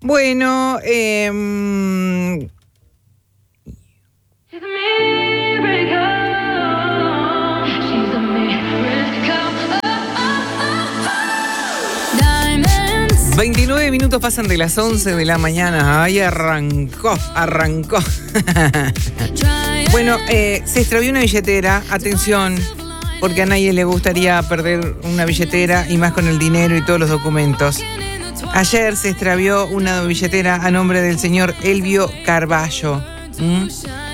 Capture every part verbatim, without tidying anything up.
Bueno, eh... veintinueve minutos pasan de las once de la mañana. Ahí arrancó, arrancó. Bueno, eh, se extravió una billetera. Atención, porque a nadie le gustaría perder una billetera, y más con el dinero y todos los documentos. Ayer se extravió una billetera a nombre del señor Elvio Carballo. ¿Mm?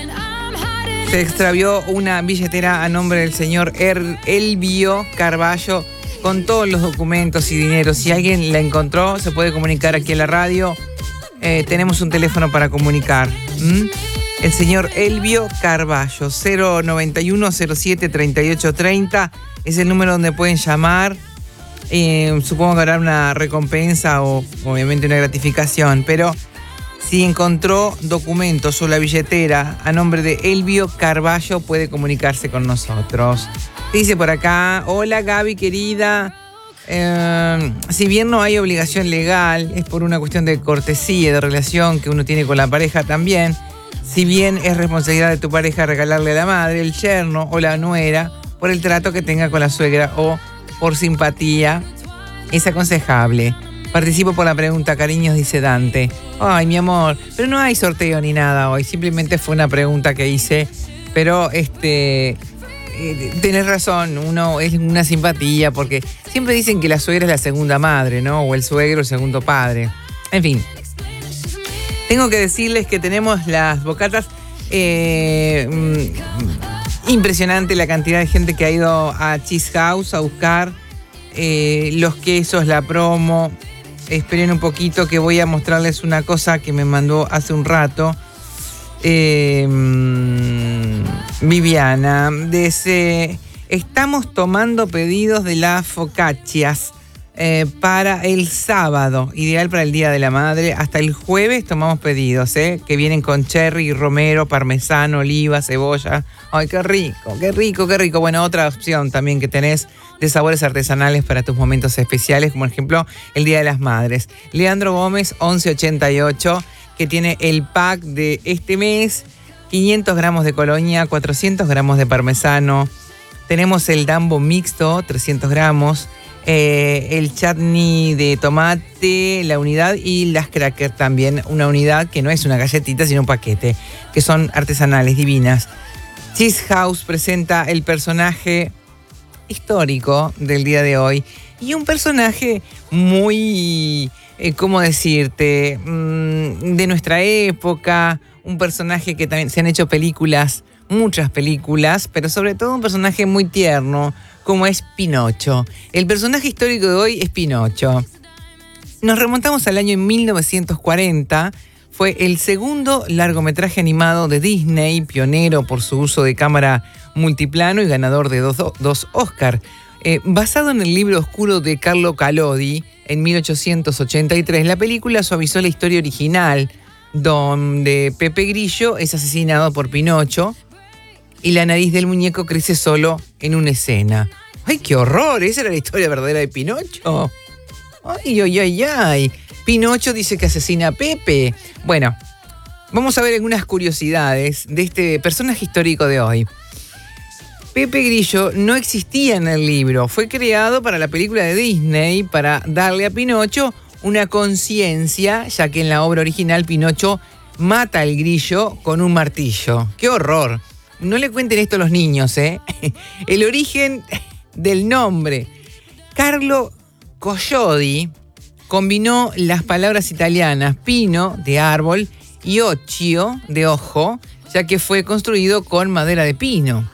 Se extravió una billetera a nombre del señor er- Elvio Carballo, con todos los documentos y dinero. Si alguien la encontró, se puede comunicar aquí en la radio. Eh, tenemos un teléfono para comunicar. ¿Mm? El señor Elvio Carballo, cero noventa y uno cero siete treinta y ocho treinta, es el número donde pueden llamar. Eh, supongo que habrá una recompensa o obviamente una gratificación, pero si encontró documentos o la billetera a nombre de Elvio Carballo, puede comunicarse con nosotros. Dice por acá: hola Gaby querida, eh, si bien no hay obligación legal, es por una cuestión de cortesía, de relación que uno tiene con la pareja también. Si bien es responsabilidad de tu pareja regalarle a la madre, el yerno o la nuera por el trato que tenga con la suegra o por simpatía, es aconsejable. Participo por la pregunta, cariños, dice Dante. Ay, mi amor, pero no hay sorteo ni nada hoy, simplemente fue una pregunta que hice, pero este... Eh, tenés razón, uno es una simpatía, porque siempre dicen que la suegra es la segunda madre, ¿no? O el suegro el segundo padre. En fin. Tengo que decirles que tenemos las bocatas. Eh, mm, impresionante la cantidad de gente que ha ido a Cheese House a buscar eh, los quesos, la promo. Esperen un poquito que voy a mostrarles una cosa que me mandó hace un rato. Eh, Viviana, dice: estamos tomando pedidos de las focaccias eh, para el sábado, ideal para el Día de la Madre. Hasta el jueves tomamos pedidos, eh, que vienen con cherry, romero, parmesano, oliva, cebolla. Ay, qué rico, qué rico, qué rico. Bueno, otra opción también que tenés de sabores artesanales para tus momentos especiales, como por ejemplo el Día de las Madres. Leandro Gómez, once ochenta y ocho, que tiene el pack de este mes: quinientos gramos de colonia, cuatrocientos gramos de parmesano. Tenemos el dambo mixto, trescientos gramos. Eh, el chutney de tomate, la unidad, y las crackers también, una unidad que no es una galletita, sino un paquete, que son artesanales, divinas. Cheese House presenta el personaje histórico del día de hoy, y un personaje muy... Eh, ¿cómo decirte? Mm, de nuestra época, un personaje que también se han hecho películas, muchas películas, pero sobre todo un personaje muy tierno, como es Pinocho. El personaje histórico de hoy es Pinocho. Nos remontamos al año mil novecientos cuarenta, fue el segundo largometraje animado de Disney, pionero por su uso de cámara multiplano y ganador de dos, dos Oscar. Eh, basado en el libro oscuro de Carlo Collodi, en mil ochocientos ochenta y tres, la película suavizó la historia original, donde Pepe Grillo es asesinado por Pinocho y la nariz del muñeco crece solo en una escena. ¡Ay, qué horror! ¿Esa era la historia verdadera de Pinocho? ¡Ay, ay, ay, ay! Pinocho dice que asesina a Pepe. Bueno, vamos a ver algunas curiosidades de este personaje histórico de hoy. Pepe Grillo no existía en el libro, fue creado para la película de Disney para darle a Pinocho una conciencia, ya que en la obra original Pinocho mata al grillo con un martillo. ¡Qué horror! No le cuenten esto a los niños, ¿eh? El origen del nombre. Carlo Collodi combinó las palabras italianas pino, de árbol, y occhio, de ojo, ya que fue construido con madera de pino.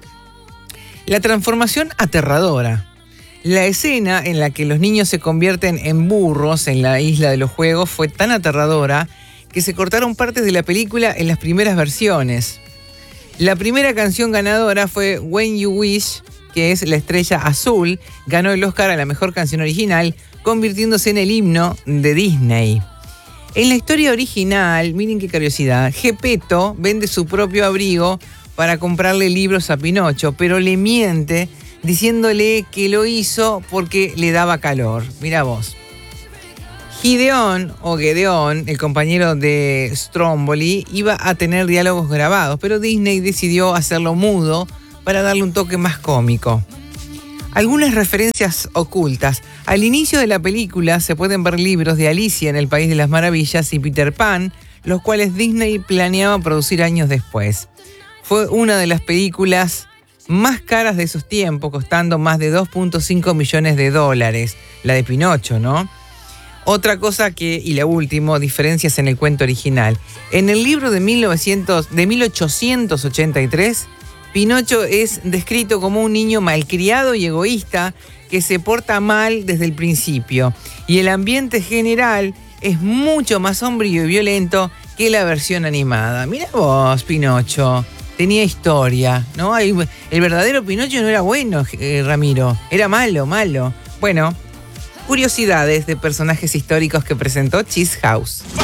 La transformación aterradora. La escena en la que los niños se convierten en burros en la isla de los juegos fue tan aterradora que se cortaron partes de la película en las primeras versiones. La primera canción ganadora fue When You Wish, que es La Estrella Azul, ganó el Oscar a la mejor canción original, convirtiéndose en el himno de Disney. En la historia original, miren qué curiosidad, Geppetto vende su propio abrigo para comprarle libros a Pinocho, pero le miente diciéndole que lo hizo porque le daba calor. Mirá vos. Gideon o Gedeón, el compañero de Stromboli, iba a tener diálogos grabados, pero Disney decidió hacerlo mudo para darle un toque más cómico. Algunas referencias ocultas. Al inicio de la película se pueden ver libros de Alicia en el País de las Maravillas y Peter Pan, los cuales Disney planeaba producir años después. Fue una de las películas más caras de esos tiempos, costando más de dos punto cinco millones de dólares. La de Pinocho, ¿no? Otra cosa que, y la última, diferencias en el cuento original. En el libro de, mil novecientos, de mil ochocientos ochenta y tres, Pinocho es descrito como un niño malcriado y egoísta que se porta mal desde el principio. Y el ambiente general es mucho más sombrío y violento que la versión animada. Mira vos, Pinocho. Tenía historia, ¿no? El verdadero Pinocho no era bueno, eh, Ramiro. Era malo, malo. Bueno, curiosidades de personajes históricos que presentó Cheese House.